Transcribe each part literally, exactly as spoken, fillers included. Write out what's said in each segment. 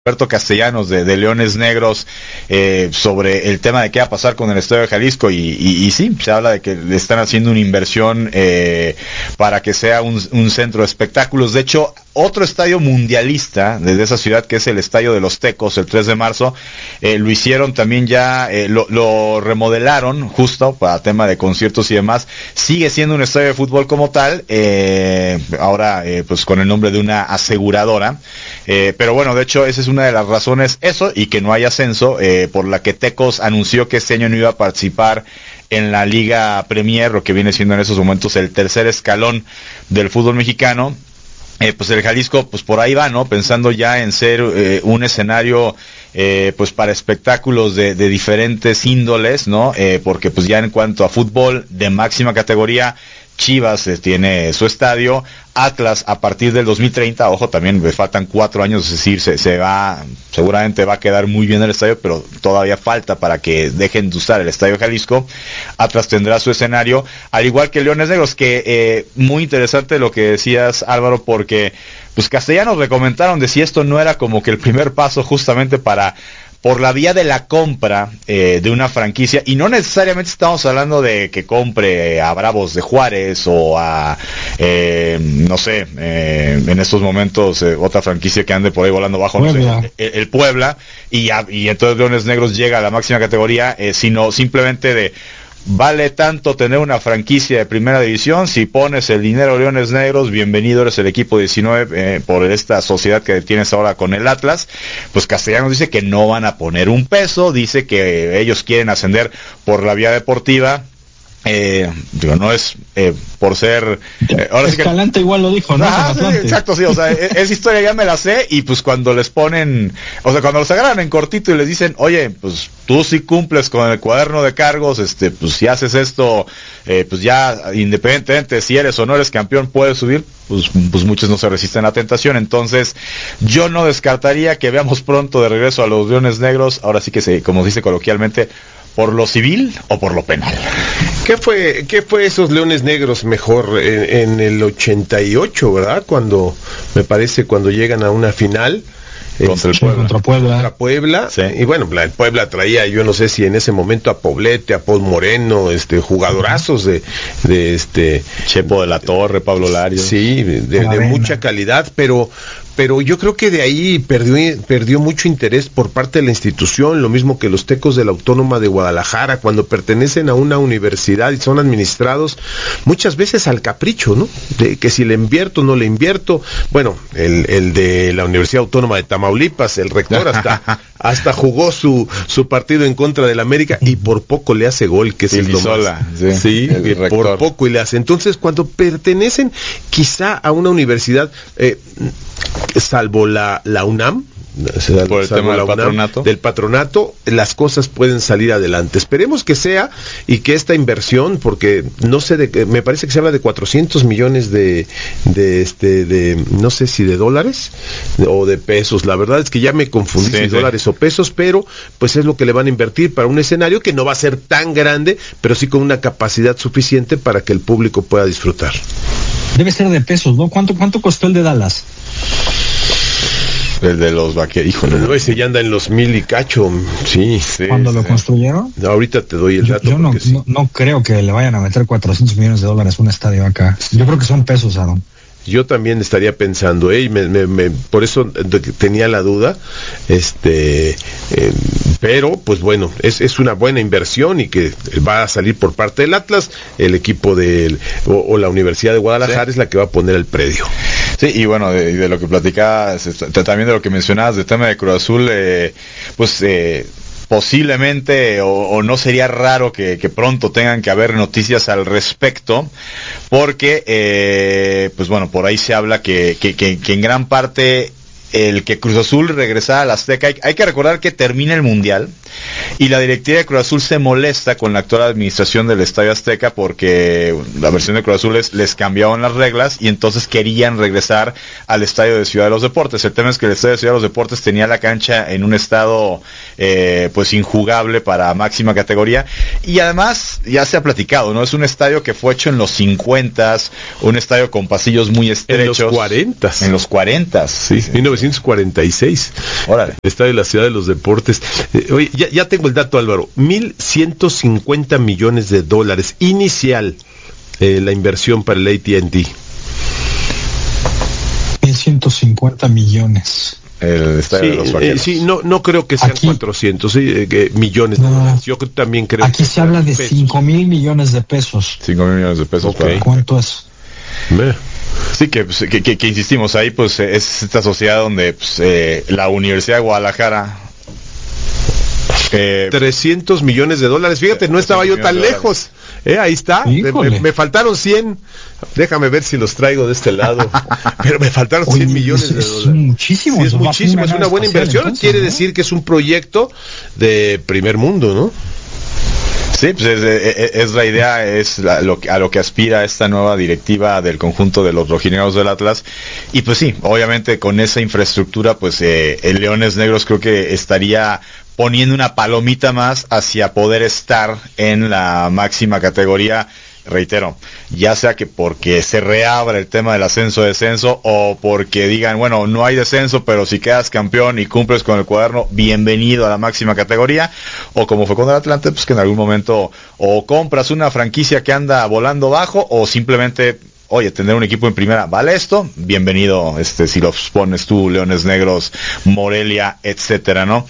Alberto Castellanos de, de Leones Negros eh, sobre el tema de qué va a pasar con el Estadio de Jalisco y, y, y sí, se habla de que le están haciendo una inversión eh, para que sea un, un centro de espectáculos. De hecho, otro estadio mundialista desde esa ciudad, que es el Estadio de los Tecos, el tres de marzo, eh, lo hicieron también ya, eh, lo, lo remodelaron justo para tema de conciertos y demás. Sigue siendo un estadio de fútbol como tal, eh, ahora eh, pues con el nombre de una aseguradora, eh, pero bueno, de hecho ese es una de las razones, eso, y que no hay ascenso, eh, por la que Tecos anunció que este año no iba a participar en la Liga Premier, lo que viene siendo en esos momentos el tercer escalón del fútbol mexicano. Eh, pues el Jalisco, pues por ahí va, ¿no? Pensando ya en ser eh, un escenario, eh, pues para espectáculos de, de diferentes índoles, ¿no? Eh, porque pues ya en cuanto a fútbol de máxima categoría, Chivas eh, tiene su estadio, Atlas a partir del dos mil treinta, ojo, también le faltan cuatro años, es decir, se, se va, seguramente va a quedar muy bien el estadio, pero todavía falta para que dejen de usar el Estadio Jalisco. Atlas tendrá su escenario, al igual que Leones Negros, que eh, muy interesante lo que decías, Álvaro, porque pues Castellanos le comentaron de si esto no era como que el primer paso justamente para por la vía de la compra eh, de una franquicia, y no necesariamente estamos hablando de que compre a Bravos de Juárez o a, eh, no sé, eh, en estos momentos eh, otra franquicia que ande por ahí volando bajo, no sé, el, el Puebla, y, a, y entonces Leones Negros llega a la máxima categoría, eh, sino simplemente de vale tanto tener una franquicia de primera división, si pones el dinero Leones Negros, bienvenido, eres el equipo diecinueve eh, por esta sociedad que tienes ahora con el Atlas. Pues Castellanos dice que no van a poner un peso, dice que ellos quieren ascender por la vía deportiva. Eh, digo, no es eh, por ser eh, ahora Escalante sí que... igual lo dijo, ¿no? Ah, sí, exacto, sí, o sea, es, esa historia ya me la sé, y pues cuando les ponen, o sea, cuando los agarran en cortito y les dicen, oye, pues tú sí cumples con el cuaderno de cargos, este, pues si haces esto, eh, pues ya independientemente si eres o no eres campeón puedes subir, pues, pues muchos no se resisten a la tentación. Entonces yo no descartaría que veamos pronto de regreso a los Leones Negros, ahora sí que se, como dice coloquialmente, ¿por lo civil o por lo penal? ¿Qué fue, qué fue esos Leones Negros mejor en, en el ochenta y ocho, verdad? Cuando, me parece, cuando llegan a una final contra el Puebla. Contra Puebla. Contra Puebla. Sí. Y bueno, la, el Puebla traía, yo no sé si en ese momento a Poblete, a Paul Moreno, este, jugadorazos de, de este Chepo de la Torre, Pablo Larios. Sí, de, de mucha calidad, pero pero yo creo que de ahí perdió, perdió mucho interés por parte de la institución, lo mismo que los Tecos de la Autónoma de Guadalajara, cuando pertenecen a una universidad y son administrados muchas veces al capricho, ¿no? De que si le invierto, no le invierto. Bueno, el, el de la Universidad Autónoma de Tamaulipas, el rector hasta, hasta jugó su, su partido en contra del América y por poco le hace gol, que es el Sola, sí, sí, por poco y le hace. Entonces, cuando pertenecen quizá a una universidad, eh, salvo la, la UNAM, por el tema del patronato. del patronato, las cosas pueden salir adelante. Esperemos que sea, y que esta inversión, porque no sé, de, me parece que se habla de cuatrocientos millones de, de este, de, no sé si de dólares o de pesos. La verdad es que ya me confundí, sí, si sí. dólares o pesos, pero pues es lo que le van a invertir para un escenario que no va a ser tan grande, pero sí con una capacidad suficiente para que el público pueda disfrutar. Debe ser de pesos, ¿no? ¿Cuánto, cuánto costó el de Dallas? El de los vaqueros, híjole. No, ese ya anda en los mil y cacho, sí. sí ¿Cuándo sí. lo construyeron? Ahorita te doy el dato. Yo, yo no, sí. no, no creo que le vayan a meter cuatrocientos millones de dólares a un estadio acá. Yo creo que son pesos, Aaron. Yo también estaría pensando, ¿eh? me, me, me, por eso tenía la duda, este, eh, pero pues bueno, es, es una buena inversión y que va a salir por parte del Atlas, el equipo de o, o la Universidad de Guadalajara, sí, es la que va a poner el predio. Sí, y bueno, de, de lo que platicabas, también de lo que mencionabas, del tema de Cruz Azul, eh, pues eh, posiblemente o, o no sería raro que, que pronto tengan que haber noticias al respecto, porque eh, pues bueno, por ahí se habla que, que, que, que en gran parte el que Cruz Azul regresara al Azteca, hay, hay que recordar que termina el Mundial y la directiva de Cruz Azul se molesta con la actual administración del Estadio Azteca porque la versión de Cruz Azul les, les cambiaron las reglas y entonces querían regresar al Estadio de Ciudad de los Deportes. El tema es que el Estadio de Ciudad de los Deportes tenía la cancha en un estado eh, pues injugable para máxima categoría, y además ya se ha platicado, ¿no? Es un estadio que fue hecho en los cincuentas, un estadio con pasillos muy estrechos. En los cuarentas. En los cuarentas. Sí, mil novecientos novecientos cuarenta y seis. Órale. El estadio de la Ciudad de los Deportes. Eh, oye, ya, ya tengo el dato, Álvaro. mil ciento cincuenta millones de dólares inicial eh, la inversión para el A T and T. mil ciento cincuenta millones. El estadio Sí, de los eh, Vaqueros. sí, no, no creo que sean Aquí, cuatrocientos sí, eh, que millones de no, dólares. Yo también creo aquí que se habla de pesos. cinco mil millones de pesos. cinco mil millones de pesos. Ok. Para... ¿Cuánto es? Me. Sí, que, pues, que, que, que insistimos, ahí pues es esta sociedad donde pues, eh, la Universidad de Guadalajara... Eh, trescientos millones de dólares. Fíjate, no estaba yo tan lejos. Eh, ahí está. Me, me, me faltaron cien. Déjame ver si los traigo de este lado. Pero me faltaron cien Oye, millones es, de es dólares. Muchísimo. Sí, es muchísimo. Es una buena inversión. Entonces, Quiere ¿no? decir que es un proyecto de primer mundo, ¿no? Sí, pues es, es, es la idea, es la, lo, a lo que aspira esta nueva directiva del conjunto de los rojinegros del Atlas. Y pues sí, obviamente con esa infraestructura, pues eh, el Leones Negros creo que estaría poniendo una palomita más hacia poder estar en la máxima categoría. Reitero, ya sea que porque se reabra el tema del ascenso-descenso o porque digan, bueno, no hay descenso, pero si quedas campeón y cumples con el cuaderno, bienvenido a la máxima categoría, o como fue con el Atlante, pues que en algún momento o compras una franquicia que anda volando bajo o simplemente, oye, tener un equipo en primera, ¿vale esto? Bienvenido, este, si los pones tú, Leones Negros, Morelia, etcétera, ¿no?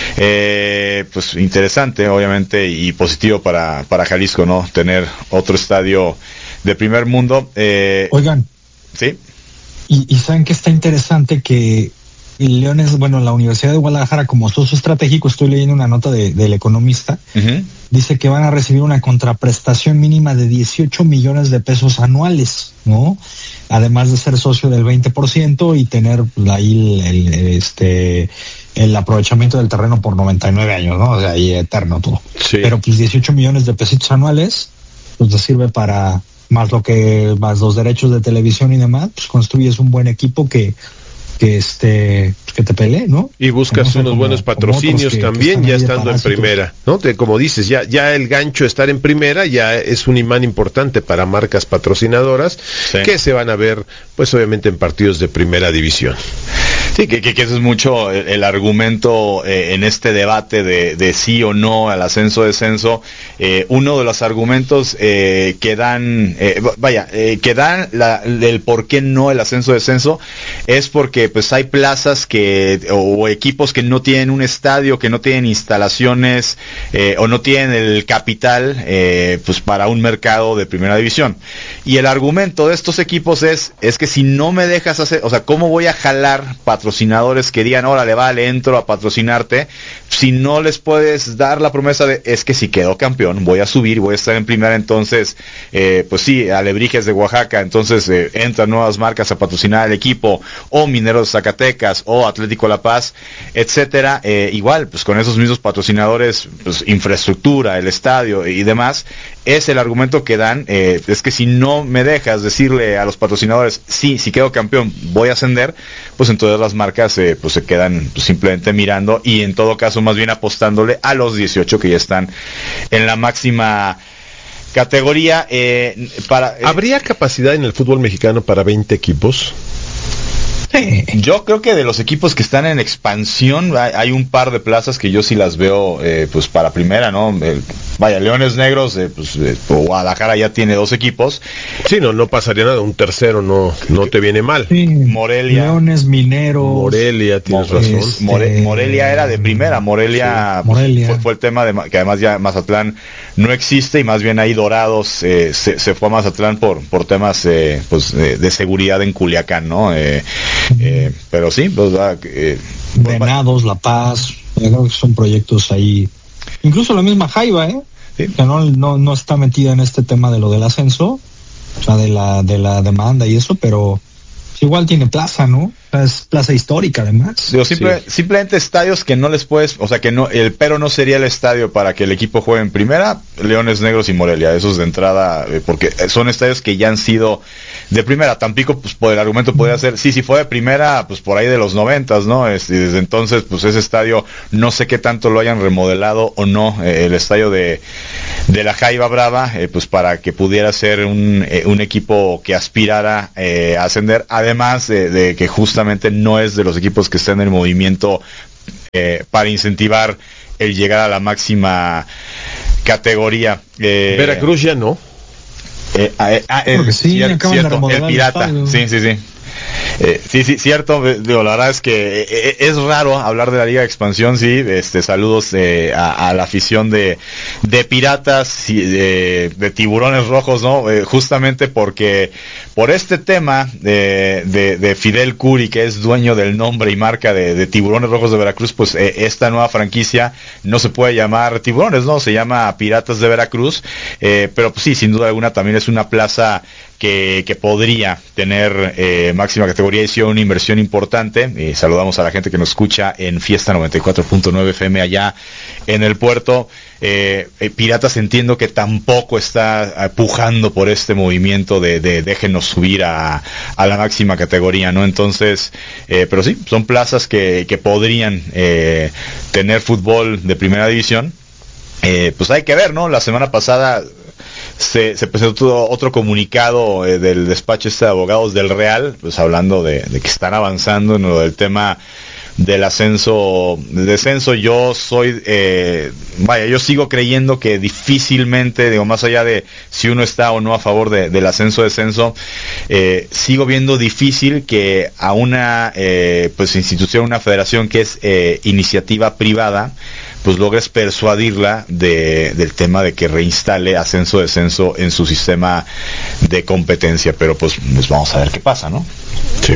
Eh, pues interesante, obviamente, y positivo para, para Jalisco, ¿no? Tener otro estadio de primer mundo. Eh, Oigan. Sí. Y, y saben que está interesante que Leones, bueno, la Universidad de Guadalajara, como socio estratégico, estoy leyendo una nota de, del Economista, uh-huh. dice que van a recibir una contraprestación mínima de dieciocho millones de pesos anuales, ¿no? Además de ser socio del veinte por ciento y tener ahí el, el, este, el aprovechamiento del terreno por noventa y nueve años, ¿no? O sea, ahí eterno todo. Sí. Pero pues dieciocho millones de pesitos anuales, pues te sirve para, más lo que, más los derechos de televisión y demás, pues construyes un buen equipo que que este que te pelee, ¿no? Y buscas no sé, unos como, buenos patrocinios que, también, que ya estando en primera, ¿no? Te, como dices, ya ya el gancho de estar en primera ya es un imán importante para marcas patrocinadoras, sí, que se van a ver, pues obviamente en partidos de primera división. Sí, que, que, que eso es mucho el, el argumento eh, en este debate de, de sí o no al ascenso-descenso. Eh, uno de los argumentos eh, que dan, eh, vaya, eh, que dan la, el por qué no el ascenso-descenso es porque pues hay plazas que o, o equipos que no tienen un estadio, que no tienen instalaciones eh, o no tienen el capital eh, pues para un mercado de primera división. Y el argumento de estos equipos es es que si no me dejas hacer, o sea, ¿cómo voy a jalar patrocinadores que digan, órale, vale, entro a patrocinarte, si no les puedes dar la promesa de, es que si quedo campeón, voy a subir, voy a estar en primera, entonces, eh, pues sí, Alebrijes de Oaxaca, entonces eh, entran nuevas marcas a patrocinar al equipo, o Mineros de Zacatecas, o Atlético La Paz, etcétera, eh, igual, pues con esos mismos patrocinadores, pues infraestructura, el estadio y demás, es el argumento que dan, eh, es que si no me dejas decirle a los patrocinadores, sí, si quedo campeón, voy a ascender, pues entonces las marcas eh, pues se quedan pues, simplemente mirando y en todo caso más bien apostándole a los dieciocho que ya están en la máxima categoría. Eh, para, eh, ¿Habría capacidad en el fútbol mexicano para veinte equipos? Yo creo que de los equipos que están en expansión hay, hay un par de plazas que yo sí las veo eh, pues para primera, ¿no? El, vaya, Leones Negros, eh, pues eh, Guadalajara ya tiene dos equipos. Sí, no, no pasaría nada, un tercero no, no te viene mal. Sí, Morelia. Leones, Mineros. Morelia, tienes Mo- razón. este, More, Morelia era de primera, Morelia, sí, Morelia. Pues, fue, fue el tema de que además ya Mazatlán no existe y más bien ahí Dorados eh, se, se fue a Mazatlán por, por temas eh, pues de, de seguridad en Culiacán, ¿no? Eh, Eh, pero sí, pues, eh, Venados, La Paz, creo que son proyectos ahí. Incluso la misma Jaiba, ¿eh? Sí. Que no, no, no está metida en este tema de lo del ascenso, o sea, de la, de la demanda y eso, pero igual tiene plaza, ¿no? Es plaza histórica además. Digo, simple, sí. Simplemente estadios que no les puedes, o sea que no, el pero no sería el estadio para que el equipo juegue en primera, Leones Negros y Morelia, esos de entrada, eh, porque son estadios que ya han sido de primera. Tampico, pues por el argumento podría ser, sí, sí fue de primera, pues por ahí de los noventas, ¿no? Es, y desde entonces, pues ese estadio, no sé qué tanto lo hayan remodelado o no, eh, el estadio de, de la Jaiba Brava, eh, pues para que pudiera ser un, eh, un equipo que aspirara eh, a ascender, además de, de que justamente no es de los equipos que están en el movimiento eh, para incentivar el llegar a la máxima categoría. Eh, Veracruz ya no. Eh, eh, ah, eh, sí, cier- cierto, el pirata, el sí, sí, sí. Eh, sí, sí, cierto, digo, la verdad es que eh, es raro hablar de la Liga de Expansión, sí, este, saludos eh, a, a la afición de, de Piratas, y de, de Tiburones Rojos, ¿no? Eh, justamente porque por este tema de, de, de Fidel Curi, que es dueño del nombre y marca de, de Tiburones Rojos de Veracruz, pues eh, esta nueva franquicia no se puede llamar Tiburones, ¿no? Se llama Piratas de Veracruz, eh, pero pues sí, sin duda alguna también es una plaza que, que podría tener eh, máxima categoría y sea una inversión importante. Eh, saludamos a la gente que nos escucha en Fiesta noventa y cuatro punto nueve F M allá en el puerto. Eh, eh, Piratas entiendo que tampoco está pujando por este movimiento de, de déjenos subir a, a la máxima categoría, ¿no? Entonces, eh, pero sí, son plazas que, que podrían eh, tener fútbol de primera división. Eh, pues hay que ver, ¿no? La semana pasada Se, se presentó otro comunicado eh, del despacho este de abogados del Real, pues hablando de, de que están avanzando en lo del tema del ascenso, del descenso. Yo soy, eh, vaya, yo sigo creyendo que difícilmente, digo, más allá de si uno está o no a favor de, del ascenso-descenso, eh, sigo viendo difícil que a una eh, pues institución, una federación que es eh, iniciativa privada, pues logres persuadirla de, del tema de que reinstale ascenso-descenso en su sistema de competencia, pero pues, pues vamos a ver qué pasa, ¿no? Sí.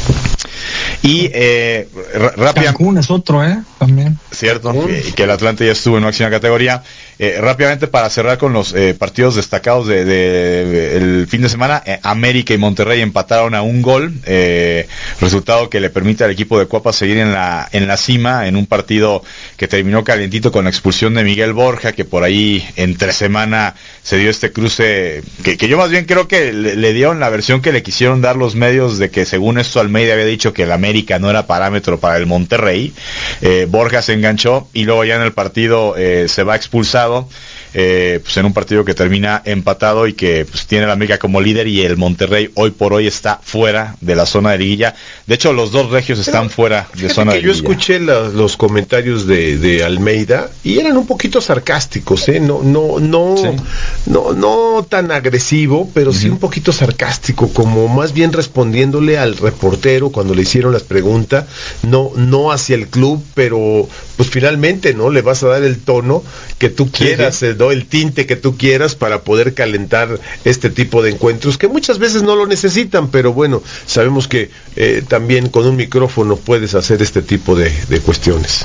Y eh, rápidamente... Cancún es otro, ¿eh? También. Cierto, que, que el Atlante ya estuvo en máxima categoría. Eh, rápidamente para cerrar con los eh, partidos destacados de, de, de el fin de semana, eh, América y Monterrey empataron a un gol, eh, resultado que le permite al equipo de Cuapa seguir en la en la cima en un partido que terminó calientito con la expulsión de Miguel Borja, que por ahí entre semana se dio este cruce que, que yo más bien creo que le, le dieron la versión que le quisieron dar los medios de que según esto Almeida había dicho que el América no era parámetro para el Monterrey. eh, Borja se enganchó y luego ya en el partido eh, se va expulsado, eh, pues en un partido que termina empatado y que pues tiene la América como líder y el Monterrey hoy por hoy está fuera de la zona de liguilla. De hecho, los dos regios están Pero, fuera de zona que de yo liguilla. Yo escuché la, los comentarios de, de Almeida y eran un poquito sarcásticos, ¿eh? No, no, no, sí. no, no tan agresivo, pero uh-huh. sí un poquito sarcástico, como más bien respondiéndole al reportero cuando le hicieron las preguntas, no, no hacia el club, pero pues finalmente, ¿no? Le vas a dar el tono que tú quieras, sí, sí. ¿no? El tinte que tú quieras para poder calentar este tipo de encuentros que muchas veces no lo necesitan, pero bueno, sabemos que eh, también con un micrófono puedes hacer este tipo de, de cuestiones.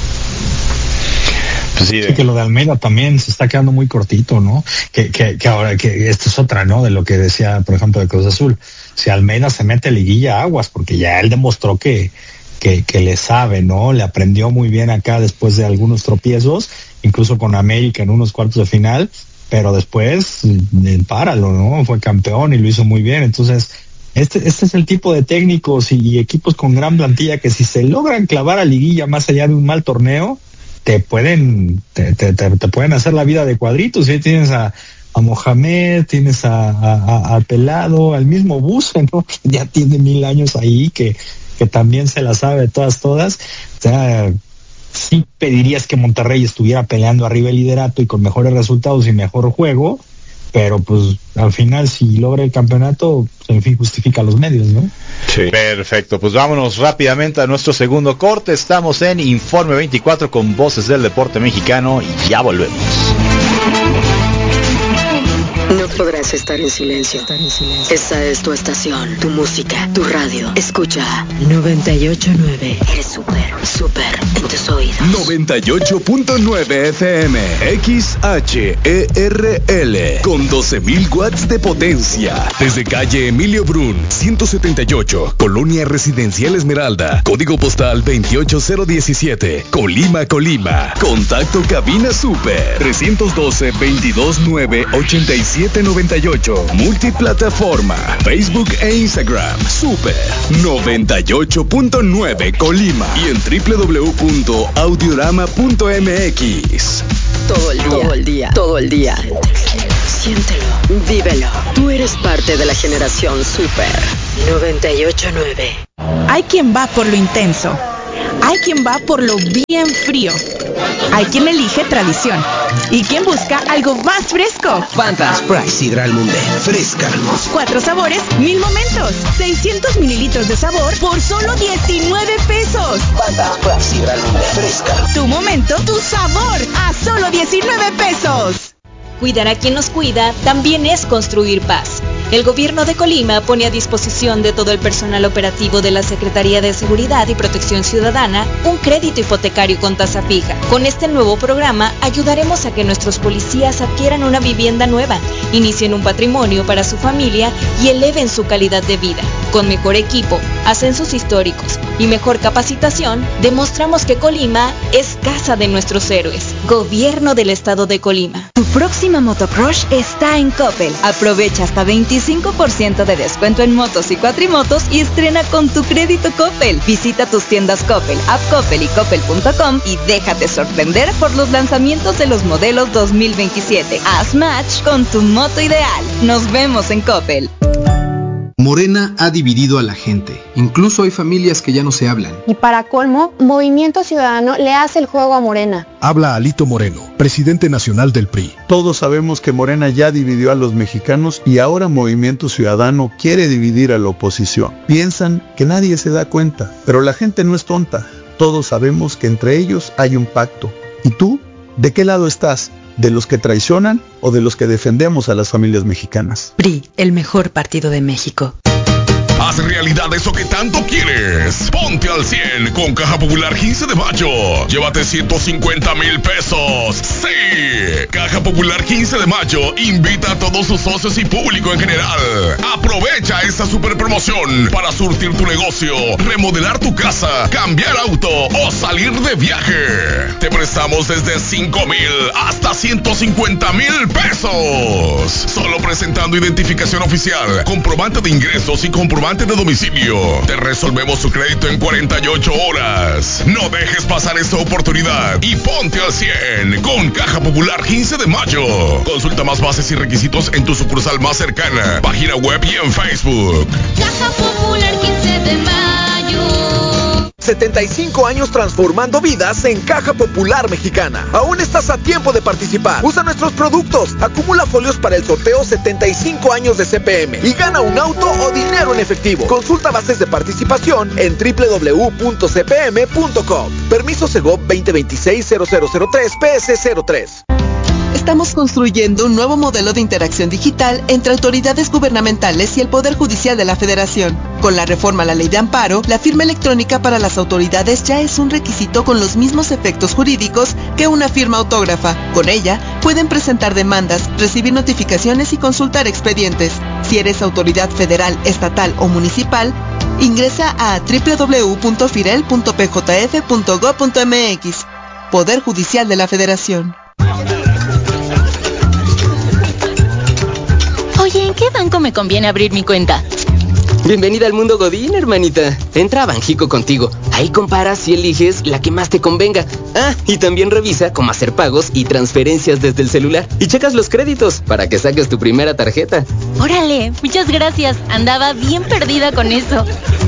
Pues sí, de... sí, que lo de Almeida también se está quedando muy cortito, ¿no? Que, que, que ahora, que esta es otra, ¿no? De lo que decía, por ejemplo, de Cruz Azul. Si Almeida se mete a liguilla, aguas, porque ya él demostró que Que, que le sabe, ¿no? Le aprendió muy bien acá después de algunos tropiezos, incluso con América en unos cuartos de final, pero después, páralo, ¿no? Fue campeón y lo hizo muy bien. Entonces, este, este es el tipo de técnicos y, y equipos con gran plantilla que si se logran clavar a liguilla más allá de un mal torneo, te pueden, te, te, te, te pueden hacer la vida de cuadritos. ¿Sí? Tienes a a Mohamed, tienes a, a, a Pelado, al mismo Buse, ¿no? Que ya tiene mil años ahí, que que también se la sabe de todas, todas. O sea, sí pedirías que Monterrey estuviera peleando arriba el liderato y con mejores resultados y mejor juego, pero pues al final si logra el campeonato, pues, en fin, justifica los medios, ¿no? Sí. Perfecto, pues vámonos rápidamente a nuestro segundo corte. Estamos en Informe veinticuatro con Voces del Deporte Mexicano y ya volvemos. No podrás estar en silencio. Esta es tu estación, tu música, tu radio. Escucha noventa y ocho punto nueve. Eres súper, súper en tus oídos. noventa y ocho punto nueve F M, X H E R L, con doce mil watts de potencia. Desde calle Emilio Brun, ciento setenta y ocho, Colonia Residencial Esmeralda, código postal veintiocho cero diecisiete, Colima, Colima. Contacto cabina super, trescientos doce, veintidós nueve, ochenta y siete noventa y ocho. Multiplataforma, Facebook e Instagram, Super noventa y ocho punto nueve Colima y en doble u doble u doble u punto audiorama punto m x. Todo el día, todo el día, todo el día. Siéntelo, vívelo. Tú eres parte de la generación Super noventa y ocho punto nueve. Hay quien va por lo intenso. Hay quien va por lo bien frío. Hay quien elige tradición. Y quien busca algo más fresco. Fanta Sprite Sidral Munde. Fresca. Cuatro sabores, mil momentos. seiscientos mililitros de sabor por solo diecinueve pesos. Fanta Sprite Sidral Munde. Fresca. Tu momento, tu sabor. A solo diecinueve pesos. Cuidar a quien nos cuida también es construir paz. El gobierno de Colima pone a disposición de todo el personal operativo de la Secretaría de Seguridad y Protección Ciudadana un crédito hipotecario con tasa fija. Con este nuevo programa ayudaremos a que nuestros policías adquieran una vivienda nueva, inicien un patrimonio para su familia y eleven su calidad de vida. Con mejor equipo, ascensos históricos y mejor capacitación, demostramos que Colima es casa de nuestros héroes. Gobierno del Estado de Colima. Tu próxima motocross está en Coppel. Aprovecha hasta veinticinco por ciento de descuento en motos y cuatrimotos y estrena con tu crédito Coppel. Visita tus tiendas Coppel, App Coppel y Coppel punto com y déjate sorprender por los lanzamientos de los modelos dos mil veintisiete. Haz match con tu moto ideal. Nos vemos en Coppel. Morena ha dividido a la gente. Incluso hay familias que ya no se hablan. Y para colmo, Movimiento Ciudadano le hace el juego a Morena. Habla Alito Moreno, presidente nacional del P R I. Todos sabemos que Morena ya dividió a los mexicanos y ahora Movimiento Ciudadano quiere dividir a la oposición. Piensan que nadie se da cuenta, pero la gente no es tonta. Todos sabemos que entre ellos hay un pacto. ¿Y tú? ¿De qué lado estás? ¿De los que traicionan o de los que defendemos a las familias mexicanas? P R I, el mejor partido de México. Haz realidad eso que tanto quieres. Ponte al cien con Caja Popular quince de mayo. Llévate ciento cincuenta mil pesos. ¡Sí! Caja Popular quince de mayo invita a todos sus socios y público en general. Aprovecha esta super promoción para surtir tu negocio, remodelar tu casa, cambiar auto o salir de viaje. Te prestamos desde cinco mil hasta ciento cincuenta mil pesos. Solo presentando identificación oficial, comprobante de ingresos y comprobante de domicilio. Te resolvemos tu crédito en cuarenta y ocho horas. No dejes pasar esta oportunidad y ponte al cien con Caja Popular quince de mayo. Consulta más bases y requisitos en tu sucursal más cercana, página web y en Facebook. Caja Popular quince de mayo. setenta y cinco años transformando vidas en Caja Popular Mexicana. Aún estás a tiempo de participar. Usa nuestros productos. Acumula folios para el sorteo setenta y cinco años de C P M y gana un auto o dinero en efectivo. Consulta bases de participación en doble u doble u doble u punto c p m punto com. Permiso Segov veinte veintiséis cero cero cero tres P S cero tres. Estamos construyendo un nuevo modelo de interacción digital entre autoridades gubernamentales y el Poder Judicial de la Federación. Con la reforma a la Ley de Amparo, la firma electrónica para las autoridades ya es un requisito con los mismos efectos jurídicos que una firma autógrafa. Con ella, pueden presentar demandas, recibir notificaciones y consultar expedientes. Si eres autoridad federal, estatal o municipal, ingresa a doble u doble u doble u punto firel punto p j f punto gob punto m x. Poder Judicial de la Federación. Oye, ¿en qué banco me conviene abrir mi cuenta? Bienvenida al mundo Godín, hermanita. Entra a Banjico contigo. Ahí comparas y eliges la que más te convenga. Ah, y también revisa cómo hacer pagos y transferencias desde el celular. Y checas los créditos para que saques tu primera tarjeta. Órale, muchas gracias. Andaba bien perdida con eso.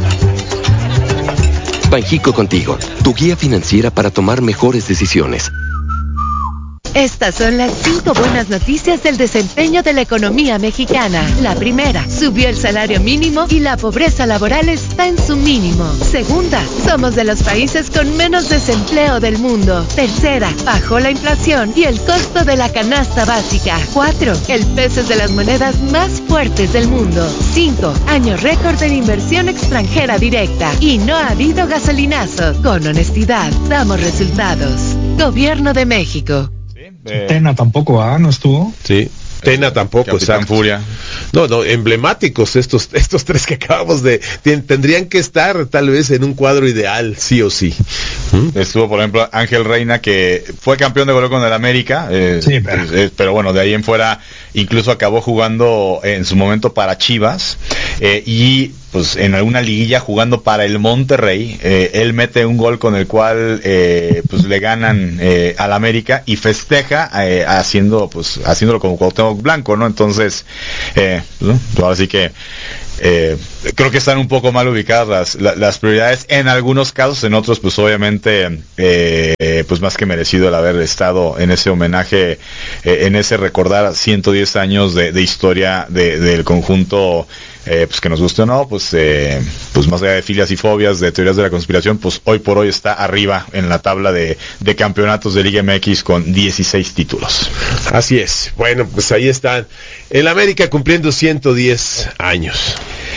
Banjico contigo, tu guía financiera para tomar mejores decisiones. Estas son las cinco buenas noticias del desempeño de la economía mexicana. La primera, subió el salario mínimo y la pobreza laboral está en su mínimo. Segunda, somos de los países con menos desempleo del mundo. Tercera, bajó la inflación y el costo de la canasta básica. Cuatro, el peso es de las monedas más fuertes del mundo. Cinco, año récord en inversión extranjera directa. Y no ha habido gasolinazo. Con honestidad, damos resultados. Gobierno de México. Eh, Tena tampoco, ¿ah? ¿No estuvo? Sí. Tena tampoco, Capitán Furia. No, no, emblemáticos estos estos tres que acabamos de... Ten, tendrían que estar tal vez en un cuadro ideal, sí o sí. ¿Mm? Estuvo, por ejemplo, Ángel Reina, que fue campeón de goleo con el América, eh, sí, pero... Eh, pero bueno, de ahí en fuera incluso acabó jugando en su momento para Chivas, eh, y pues en alguna liguilla jugando para el Monterrey, eh, él mete un gol con el cual eh, pues le ganan eh, al América y festeja eh, haciendo pues haciéndolo como Cuauhtémoc Blanco, ¿no? Entonces, eh, ¿no? ahora sí que Eh, creo que están un poco mal ubicadas las, las, las prioridades en algunos casos, en otros pues obviamente eh, pues más que merecido el haber estado en ese homenaje, eh, en ese recordar ciento diez años de, de historia de, del conjunto, eh, pues que nos guste o no, pues eh, pues más allá de filias y fobias, de teorías de la conspiración, pues hoy por hoy está arriba en la tabla de, de campeonatos de Liga M X con dieciséis títulos. Así es, bueno, pues ahí están, el América cumpliendo ciento diez años.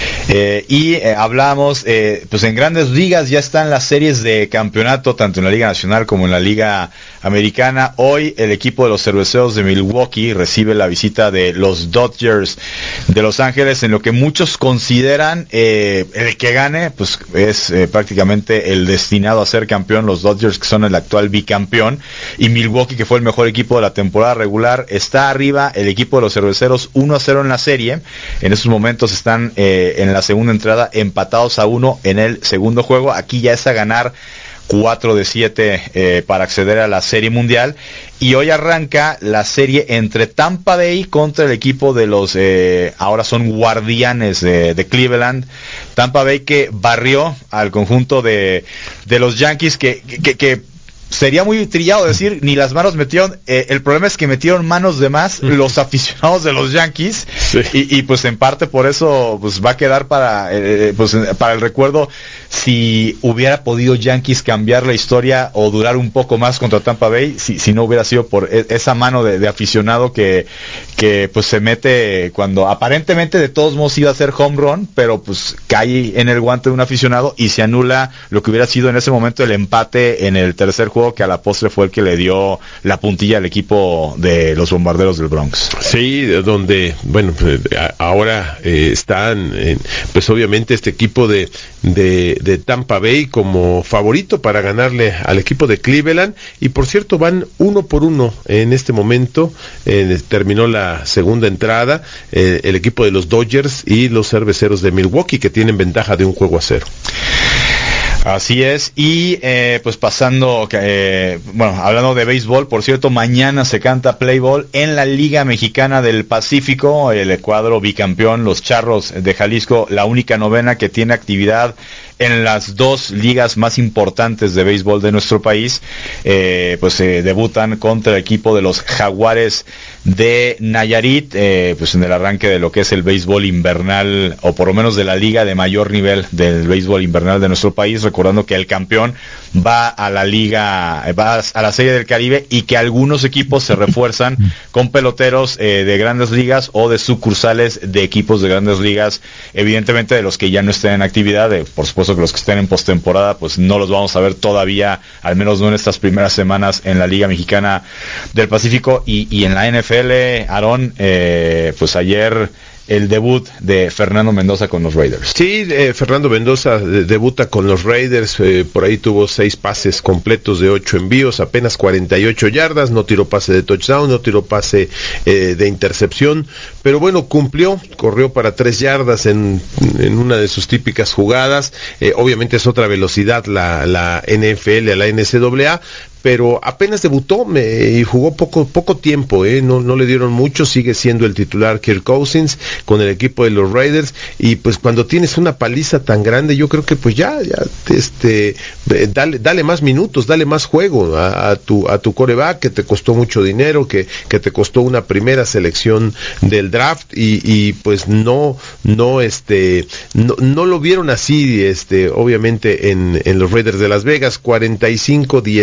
Eh, y eh, hablamos, eh, pues en Grandes Ligas ya están las series de campeonato, tanto en la Liga Nacional como en la Liga Americana. Hoy el equipo de los Cerveceros de Milwaukee recibe la visita de los Dodgers de Los Ángeles, en lo que muchos consideran eh, el que gane, pues es eh, prácticamente el destinado a ser campeón. Los Dodgers, que son el actual bicampeón, y Milwaukee, que fue el mejor equipo de la temporada regular, está arriba el equipo de los Cerveceros uno a cero en la serie. En estos momentos están eh, en la segunda entrada empatados a uno en el segundo juego. Aquí ya es a ganar cuatro de siete eh, para acceder a la Serie Mundial. Y hoy arranca la serie entre Tampa Bay contra el equipo de los, eh, ahora son Guardianes de, de Cleveland. Tampa Bay que barrió al conjunto de, de los Yankees, que, que, que sería muy trillado decir, ni las manos metieron, eh, el problema es que metieron manos de más los aficionados de los Yankees, sí. y, y pues en parte por eso pues va a quedar para, eh, pues, para el recuerdo, si hubiera podido Yankees cambiar la historia o durar un poco más contra Tampa Bay, si, si no hubiera sido por esa mano de, de aficionado que, que pues se mete cuando aparentemente de todos modos iba a ser home run, pero pues cae en el guante de un aficionado y se anula lo que hubiera sido en ese momento el empate en el tercer juego, que a la postre fue el que le dio la puntilla al equipo de los Bombarderos del Bronx. Sí, donde, bueno, ahora eh, están, eh, pues obviamente este equipo de, de, de Tampa Bay como favorito para ganarle al equipo de Cleveland, y por cierto van uno por uno en este momento. Eh, terminó la segunda entrada, eh, el equipo de los Dodgers y los Cerveceros de Milwaukee, que tienen ventaja de un juego a cero. Así es, y eh, pues pasando, eh, bueno, hablando de béisbol, por cierto, mañana se canta play ball en la Liga Mexicana del Pacífico, el cuadro bicampeón, los Charros de Jalisco, la única novena que tiene actividad en las dos ligas más importantes de béisbol de nuestro país, eh, pues eh, debutan contra el equipo de los Jaguares de Nayarit, eh, pues en el arranque de lo que es el béisbol invernal, o por lo menos de la liga de mayor nivel del béisbol invernal de nuestro país, recordando que el campeón va a la liga, va a la Serie del Caribe, y que algunos equipos se refuerzan con peloteros eh, de grandes ligas o de sucursales de equipos de grandes ligas, evidentemente de los que ya no estén en actividad, eh, por supuesto que los que estén en postemporada pues no los vamos a ver todavía, al menos no en estas primeras semanas, en la Liga Mexicana del Pacífico. Y, y en la N F L, Aarón, eh, pues ayer el debut de Fernando Mendoza con los Raiders. Sí, eh, Fernando Mendoza de, debuta con los Raiders, eh, por ahí tuvo seis pases completos de ocho envíos, apenas cuarenta y ocho yardas, no tiró pase de touchdown, no tiró pase eh, de intercepción, pero bueno, cumplió, corrió para tres yardas en, en una de sus típicas jugadas. Eh, obviamente es otra velocidad la, la N F L a la N C A A, pero apenas debutó me, y jugó poco poco tiempo, eh, no, no le dieron mucho, sigue siendo el titular Kirk Cousins con el equipo de los Raiders, y pues cuando tienes una paliza tan grande, yo creo que pues ya, ya este, dale, dale más minutos, dale más juego a, a tu a tu quarterback, que te costó mucho dinero, que, que te costó una primera selección del draft, y, y pues no, no este, no, no lo vieron así, este, obviamente en, en los Raiders de Las Vegas. Cuarenta y cinco diecisiete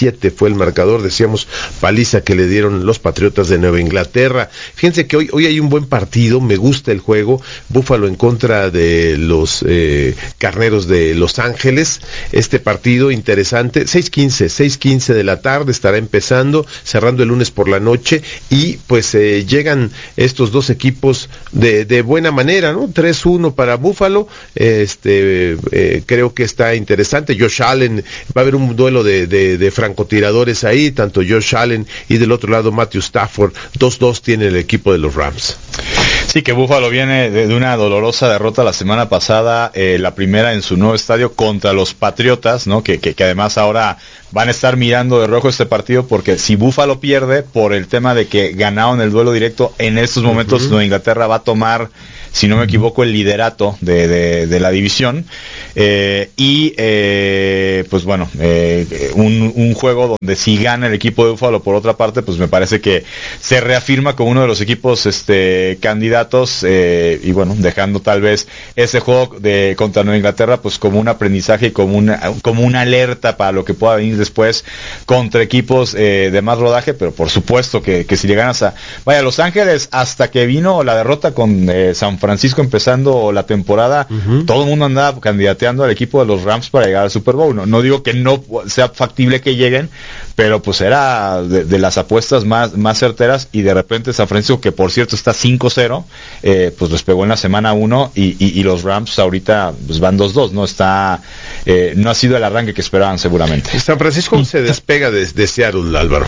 siete fue el marcador, decíamos, paliza que le dieron los Patriotas de Nueva Inglaterra. Fíjense que hoy, hoy hay un buen partido, me gusta el juego, Buffalo en contra de los eh, Carneros de Los Ángeles, este partido interesante, seis quince de la tarde estará empezando, cerrando el lunes por la noche, y pues eh, llegan estos dos equipos de, de buena manera, ¿no? tres uno para Buffalo, este eh, creo que está interesante. Josh Allen, va a haber un duelo de, de, de francotiradores ahí, tanto Josh Allen y del otro lado Matthew Stafford, dos dos tiene el equipo de los Rams. Sí, que Buffalo viene de, de una dolorosa derrota la semana pasada, eh, la primera en su nuevo estadio contra los Patriotas, ¿no? Que, que, que además ahora van a estar mirando de rojo este partido, porque si Buffalo pierde por el tema de que ganaron el duelo directo, en estos momentos uh-huh. Nueva Inglaterra va a tomar, si no me equivoco, el liderato de, de, de la división, eh, y eh, pues bueno, eh, un, un juego donde si gana el equipo de Buffalo por otra parte, pues me parece que se reafirma como uno de los equipos este candidatos, eh, y bueno, dejando tal vez ese juego de contra Nueva Inglaterra pues como un aprendizaje y como una, como una alerta para lo que pueda venir después contra equipos eh, de más rodaje, pero por supuesto que, que si le ganas a, vaya, Los Ángeles, hasta que vino la derrota con eh, San Francisco empezando la temporada, uh-huh. todo el mundo andaba candidateando al equipo de los Rams para llegar al Super Bowl. No, no digo que no sea factible que lleguen, pero pues era de, de las apuestas más, más certeras, y de repente San Francisco, que por cierto está cinco cero, eh, pues les pegó en la semana uno, y, y, y los Rams ahorita pues van dos dos, no está, eh, no ha sido el arranque que esperaban seguramente. San Francisco se despega de, de Seattle, Álvaro.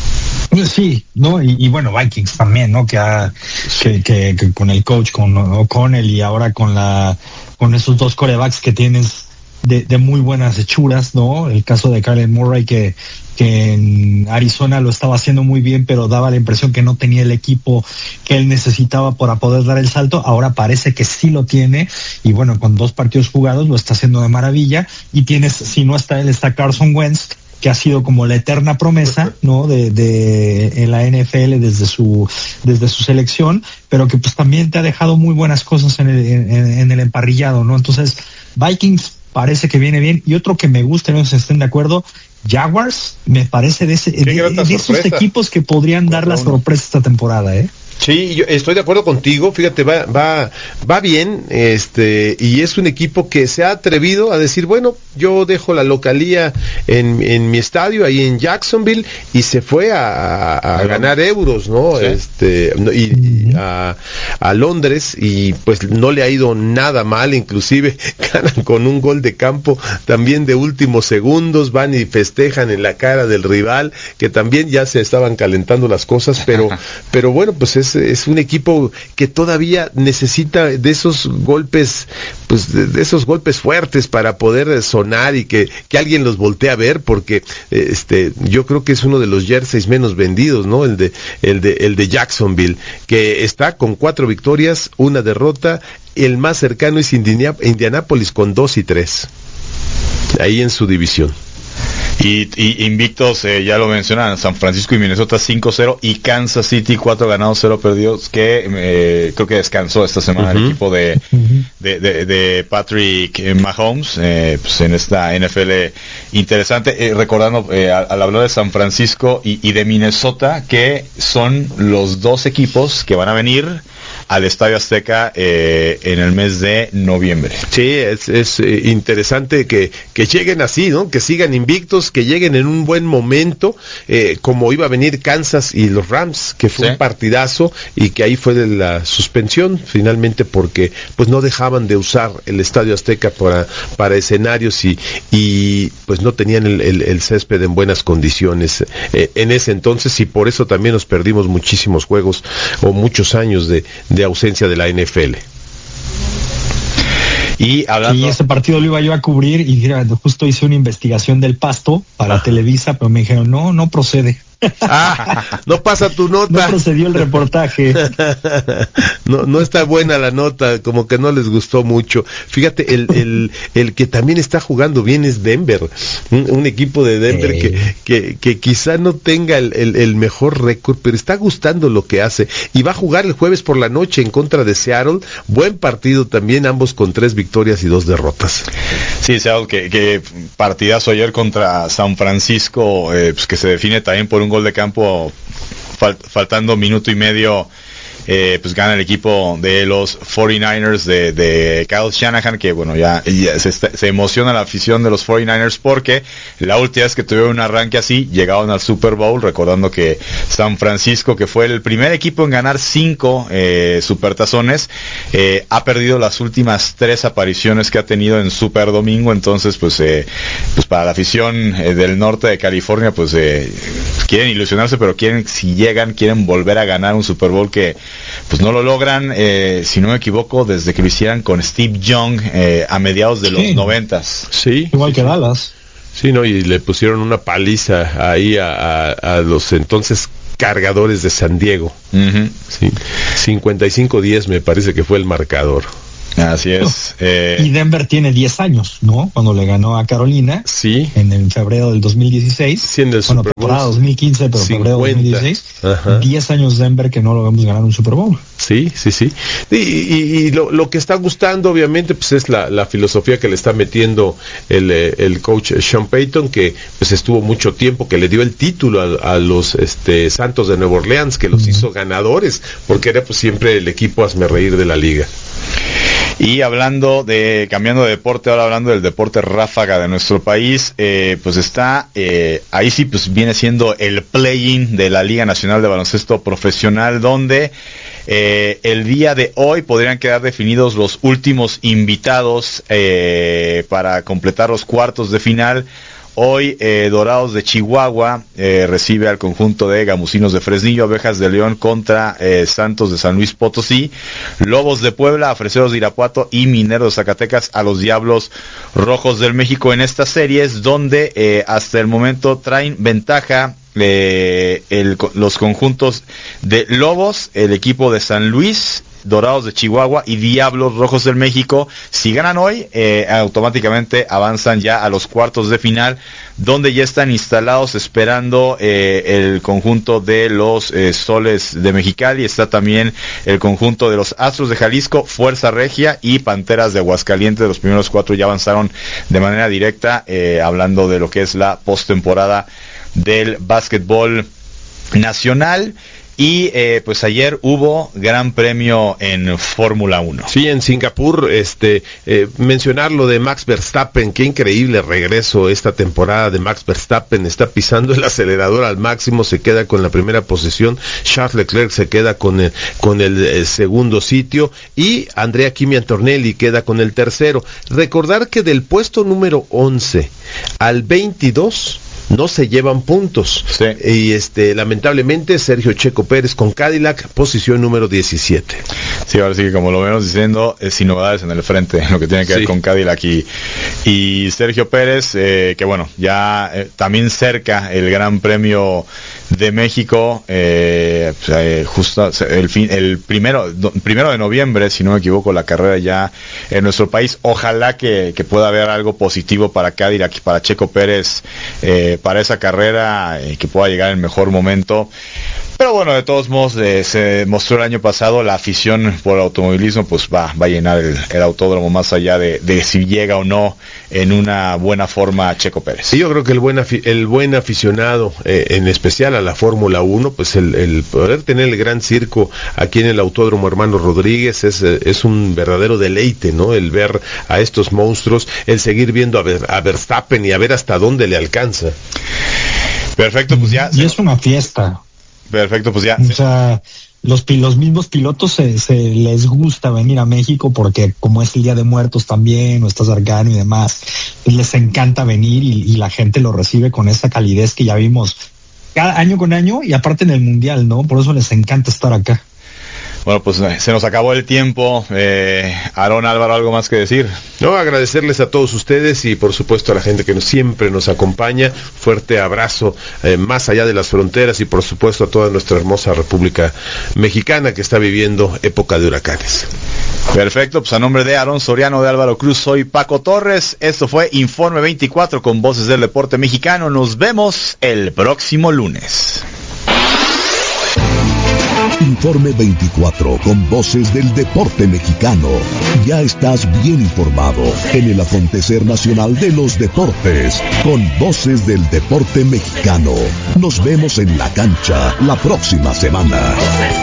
Sí, no, y, y bueno, Vikings también, ¿no? Que, ha, que, que, que con el coach, con O'Connell, y ahora con la con esos dos quarterbacks que tienes de, de muy buenas hechuras, ¿no? El caso de Kyler Murray, que que en Arizona lo estaba haciendo muy bien, pero daba la impresión que no tenía el equipo que él necesitaba para poder dar el salto. Ahora parece que sí lo tiene, y bueno, con dos partidos jugados lo está haciendo de maravilla. Y tienes, si no está él, está Carson Wentz, que ha sido como la eterna promesa, ¿no? De, de en la N F L desde su desde su selección, pero que pues también te ha dejado muy buenas cosas en el, en, en el emparrillado, ¿no? Entonces, Vikings parece que viene bien. Y otro que me gusta, no sé si estén de acuerdo, Jaguars, me parece de, ese, de, de esos equipos que podrían dar la sorpresa esta temporada, ¿eh? Sí, yo estoy de acuerdo contigo, fíjate, va, va, va bien, este, y es un equipo que se ha atrevido a decir, bueno, yo dejo la localía en, en mi estadio, ahí en Jacksonville, y se fue a, a, a ganar euros, ¿no? Sí. Este, y, y a, a Londres, y pues no le ha ido nada mal, inclusive ganan con un gol de campo también de últimos segundos, van y festejan en la cara del rival, que también ya se estaban calentando las cosas, pero, pero bueno, pues es es un equipo que todavía necesita de esos golpes, pues de, de esos golpes fuertes para poder sonar y que, que alguien los voltee a ver, porque este yo creo que es uno de los jerseys menos vendidos, ¿no? El de el de el de Jacksonville, que está con cuatro victorias, una derrota. El más cercano es Indianápolis con dos y tres, ahí en su división. Y, y invictos, eh, ya lo mencionan, San Francisco y Minnesota cinco cero, y Kansas City cuatro ganados, cero perdidos, que eh, creo que descansó esta semana uh-huh. el equipo de, uh-huh. de, de, de Patrick Mahomes, eh, pues en esta N F L interesante, eh, recordando eh, al, al hablar de San Francisco y, y de Minnesota, que son los dos equipos que van a venir al Estadio Azteca eh, en el mes de noviembre. Sí, es, es eh, interesante que, que lleguen así, ¿no? Que sigan invictos, que lleguen en un buen momento, eh, como iba a venir Kansas y los Rams, que fue sí. un partidazo, y que ahí fue de la suspensión finalmente, porque pues no dejaban de usar el Estadio Azteca para, para escenarios, y, y pues no tenían el, el, el césped en buenas condiciones eh, en ese entonces, y por eso también nos perdimos muchísimos juegos o muchos años de de ausencia de la N F L. Y hablando... Sí, ese partido lo iba yo a cubrir, y mira, justo hice una investigación del Pasto para ah. Televisa, pero me dijeron, no, no procede. Ah, no pasa tu nota. No procedió el reportaje. no, no está buena la nota, como que no les gustó mucho. Fíjate, el, el, el que también está jugando bien es Denver, un, un equipo de Denver eh. que, que, que quizá no tenga el, el, el mejor récord, pero está gustando lo que hace, y va a jugar el jueves por la noche en contra de Seattle. Buen partido también, ambos con tres victorias y dos derrotas. Sí, Seattle, que, que partidazo ayer contra San Francisco, eh, pues que se define también por un gol de campo fal- faltando minuto y medio. Eh, pues gana el equipo de los cuarenta y nueve ers de, de Kyle Shanahan, que bueno, ya, ya se, está, se emociona la afición de los cuarenta y nueve ers porque la última vez que tuvieron un arranque así, llegaron al Super Bowl, recordando que San Francisco, que fue el primer equipo en ganar cinco eh, supertazones, eh, ha perdido las últimas tres apariciones que ha tenido en Super Domingo. Entonces pues, eh, pues para la afición eh, del norte de California, pues eh, quieren ilusionarse, pero quieren, si llegan, quieren volver a ganar un Super Bowl que pues no lo logran, eh, si no me equivoco, desde que lo hicieran con Steve Young eh, a mediados de los noventas. Sí. Igual que Dallas. Sí, no, y le pusieron una paliza ahí a, a, a los entonces Cargadores de San Diego. Uh-huh. Sí. cincuenta y cinco diez me parece que fue el marcador. Así es. Eh... Y Denver tiene diez años, ¿no? Cuando le ganó a Carolina. Sí. En el febrero del dos mil dieciséis. Sí, en el bueno, temporada dos mil quince, pero cincuenta. Febrero dos mil dieciséis. Ajá. diez años Denver que no lo vemos ganar un Super Bowl. Sí, sí, sí. Y, y, y lo, lo que está gustando, obviamente, pues es la, la filosofía que le está metiendo el, el coach Sean Payton, que pues estuvo mucho tiempo, que le dio el título a, a los este, Santos de Nueva Orleans, que los uh-huh. hizo ganadores, porque era pues siempre el equipo hazmerreír de la liga. Y hablando de, cambiando de deporte, ahora hablando del deporte ráfaga de nuestro país, eh, pues está, eh, ahí sí pues viene siendo el play-in de la Liga Nacional de Baloncesto Profesional, donde eh, el día de hoy podrían quedar definidos los últimos invitados eh, para completar los cuartos de final. Hoy eh, Dorados de Chihuahua eh, recibe al conjunto de Gamusinos de Fresnillo, Abejas de León contra eh, Santos de San Luis Potosí, Lobos de Puebla a Freseros de Irapuato y Mineros de Zacatecas a los Diablos Rojos del México en estas series, donde eh, hasta el momento traen ventaja eh, el, los conjuntos de Lobos, el equipo de San Luis, Dorados de Chihuahua y Diablos Rojos del México. Si ganan hoy, eh, automáticamente avanzan ya a los cuartos de final, donde ya están instalados esperando eh, el conjunto de los eh, Soles de Mexicali. Está también el conjunto de los Astros de Jalisco, Fuerza Regia y Panteras de Aguascalientes. Los primeros cuatro ya avanzaron de manera directa, eh, hablando de lo que es la postemporada del básquetbol nacional. Y eh, pues ayer hubo gran premio en Fórmula uno. Sí, en Singapur, este, eh, mencionar lo de Max Verstappen, qué increíble regreso esta temporada de Max Verstappen, está pisando el acelerador al máximo, se queda con la primera posición, Charles Leclerc se queda con el, con el, el segundo sitio y Andrea Kimi Antonelli queda con el tercero. Recordar que del puesto número once al veintidós no se llevan puntos. Sí. Y este, lamentablemente, Sergio Checo Pérez con Cadillac, posición número diecisiete. Sí, ahora sí que como lo vemos diciendo, es sin novedades en el frente, lo que tiene que ver sí. con Cadillac y, y Sergio Pérez, eh, que bueno, ya eh, también cerca el Gran Premio de México, eh, eh, justo el fin, el primero, do, primero de noviembre, si no me equivoco, la carrera ya en nuestro país. Ojalá que, que pueda haber algo positivo para Cadillac y para Checo Pérez, eh, para esa carrera, eh, que pueda llegar en el mejor momento. Pero bueno, de todos modos, eh, se mostró el año pasado, la afición por el automovilismo pues va, va a llenar el, el autódromo, más allá de, de si llega o no en una buena forma Checo Pérez. Sí, yo creo que el buen, afi- el buen aficionado, eh, en especial a la Fórmula uno, pues el, el poder tener el gran circo aquí en el Autódromo Hermano Rodríguez es, es un verdadero deleite, ¿no? El ver a estos monstruos, el seguir viendo a, Ver, a Verstappen y a ver hasta dónde le alcanza. Perfecto, pues ya. Y se... es una fiesta. Perfecto, pues ya. O sea, los, los mismos pilotos se, se les gusta venir a México porque como es el Día de Muertos también, o está cercano y demás, pues les encanta venir y, y la gente lo recibe con esa calidez que ya vimos cada año con año y aparte en el Mundial, ¿no? Por eso les encanta estar acá. Bueno, pues se nos acabó el tiempo. Eh, Aarón, Álvaro, ¿algo más que decir? No, agradecerles a todos ustedes y por supuesto a la gente que nos, siempre nos acompaña. Fuerte abrazo eh, más allá de las fronteras y por supuesto a toda nuestra hermosa República Mexicana que está viviendo época de huracanes. Perfecto, pues a nombre de Aarón Soriano, de Álvaro Cruz, soy Paco Torres. Esto fue Informe veinticuatro con Voces del Deporte Mexicano. Nos vemos el próximo lunes. Informe veinticuatro con Voces del Deporte Mexicano. Ya estás bien informado en el acontecer nacional de los deportes con Voces del Deporte Mexicano. Nos vemos en la cancha la próxima semana.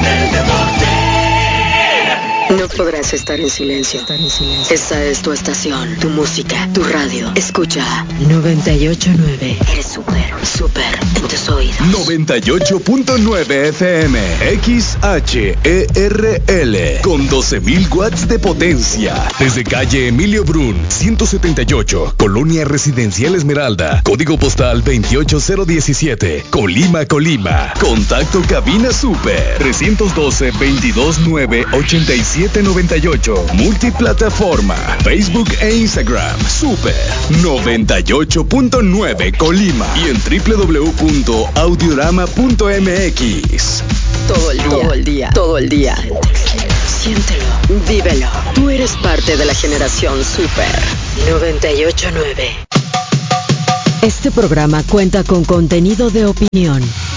No podrás estar en silencio. Esta es tu estación, tu música, tu radio. Escucha noventa y ocho punto nueve. Eres súper, súper en tus oídos. noventa y ocho punto nueve F M, X H E R L, con doce mil watts de potencia. Desde calle Emilio Brun, ciento setenta y ocho, Colonia Residencial Esmeralda, código postal veintiocho cero diecisiete, Colima, Colima. Contacto cabina super, trescientos doce, veintidós nueve, ochenta y siete noventa y ocho. Multiplataforma, Facebook e Instagram, Super noventa y ocho punto nueve Colima y en doble u doble u doble u punto audiorama punto m x. Todo el día, todo el día, todo el día. Siéntelo, vívelo. Tú eres parte de la generación Super noventa y ocho punto nueve. Este programa cuenta con contenido de opinión.